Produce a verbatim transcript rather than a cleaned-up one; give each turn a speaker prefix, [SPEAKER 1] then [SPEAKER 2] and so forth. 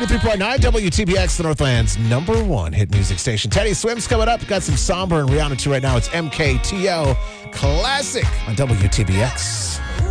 [SPEAKER 1] ninety-three point nine W T B X, the Northland's number one hit music station. Teddy Swims coming up. Got some Somber and Rihanna too right now. It's M K T O Classic on W T B X.